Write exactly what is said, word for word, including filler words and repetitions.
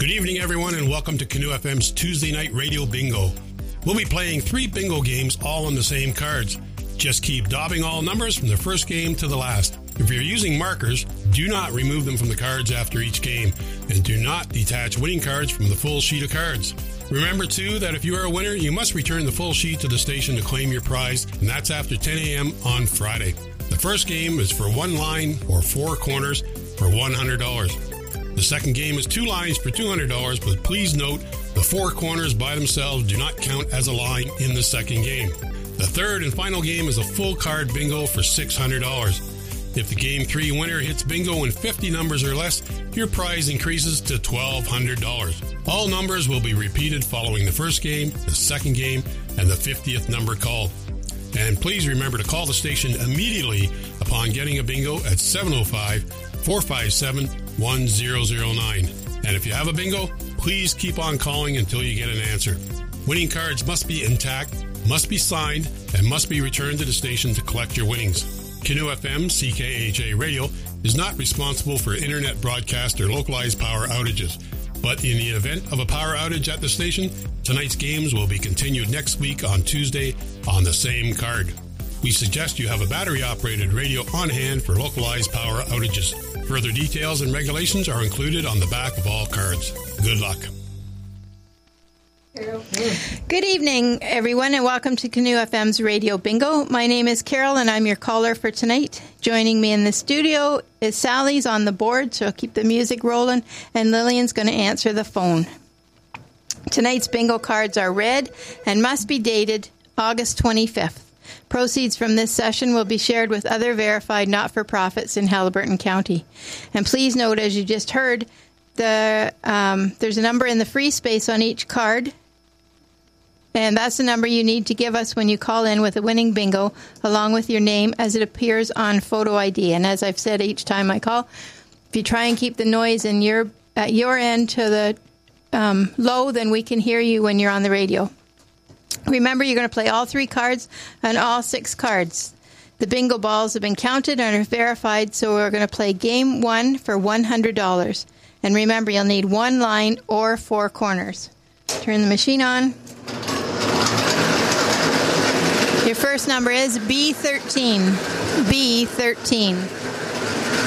Good evening, everyone, and welcome to Canoe F M's Tuesday Night Radio Bingo. We'll be playing three bingo games all on the same cards. Just keep daubing all numbers from the first game to the last. If you're using markers, do not remove them from the cards after each game, and do not detach winning cards from the full sheet of cards. Remember, too, that if you are a winner, you must return the full sheet to the station to claim your prize, and that's after ten a.m. on Friday. The first game is for one line or four corners for one hundred dollars. The second game is two lines for two hundred dollars, but please note the four corners by themselves do not count as a line in the second game. The third and final game is a full card bingo for six hundred dollars. If the game three winner hits bingo in fifty numbers or less, your prize increases to twelve hundred dollars. All numbers will be repeated following the first game, the second game, and the fiftieth number called. And please remember to call the station immediately upon getting a bingo at seven oh five, four five seven, one zero zero nine. And if you have a bingo, please keep on calling until you get an answer. Winning cards must be intact, must be signed, and must be returned to the station to collect your winnings. Canoe F M C K H A Radio is not responsible for internet broadcast or localized power outages. But in the event of a power outage at the station, tonight's games will be continued next week on Tuesday on the same card. We suggest you have a battery-operated radio on hand for localized power outages. Further details and regulations are included on the back of all cards. Good luck. Good evening, everyone, and welcome to Canoe F M's Radio Bingo. My name is Carol, and I'm your caller for tonight. Joining me in the studio is Sally's on the board, so I'll keep the music rolling, and Lillian's going to answer the phone. Tonight's bingo cards are read and must be dated August twenty-fifth. Proceeds from this session will be shared with other verified not-for-profits in Haliburton County. And please note, as you just heard, the um, there's a number in the free space on each card. And that's the number you need to give us when you call in with a winning bingo, along with your name as it appears on photo I D. And as I've said each time I call, if you try and keep the noise in your at your end to the um, low, then we can hear you when you're on the radio. Remember, you're going to play all three cards and all six cards. The bingo balls have been counted and are verified, so we're going to play game one for one hundred dollars. And remember, you'll need one line or four corners. Turn the machine on. Your first number is B thirteen. B thirteen.